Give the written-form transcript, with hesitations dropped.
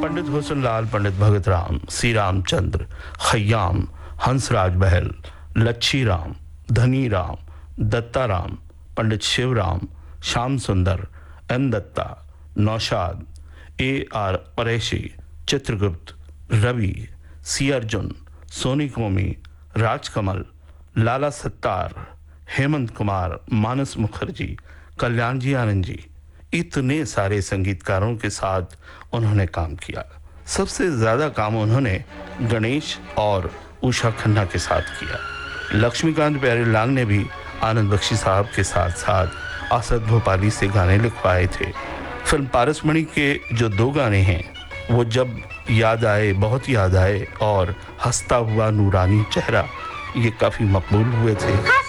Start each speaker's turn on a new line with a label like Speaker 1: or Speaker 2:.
Speaker 1: पंडित हुसनलाल, पंडित भगत राम, सी रामचंद्र, खयाम, हंसराज बहल, लच्छी राम, धनी राम, दत्ता राम, पंडित शिवराम, श्याम सुंदर, N Dutta, Naushad, A R परेशी, Chitragupta, Ravi, सी अर्जुन, सोनी कोमी, राजकमल, लाला सत्तार, हेमंत कुमार, मानस मुखर्जी, कल्याण जी आनंद जी, इतने सारे संगीतकारों के साथ उन्होंने काम किया। सबसे ज्यादा काम उन्होंने गणेश और उषा खन्ना के साथ किया। लक्ष्मीकांत प्यारेलाल ने भी आनंद बख्शी साहब के साथ साथ असद भोपाली से गाने लिखवाए थे। फिल्म पारसमणि के जो 2 गाने हैं, वो जब याद आए, बहुत याद आए, और हंसता हुआ नूरानी चेहरा, ये काफी मकबूल हुए थे।